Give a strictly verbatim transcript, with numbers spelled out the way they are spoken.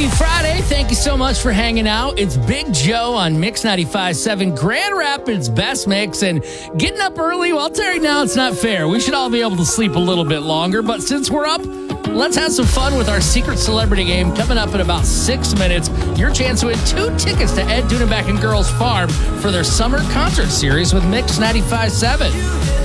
Happy Friday. Thank you so much for hanging out. It's Big Joe on Mix ninety-five point seven, Grand Rapids Best Mix. And getting up early, well, I'll tell you now, it's not fair. We should all be able to sleep a little bit longer. But since we're up, let's have some fun with our Secret Celebrity Game coming up in about six minutes. Your chance to win two tickets to Ed Dudenback and Girls Farm for their summer concert series with Mix ninety-five point seven.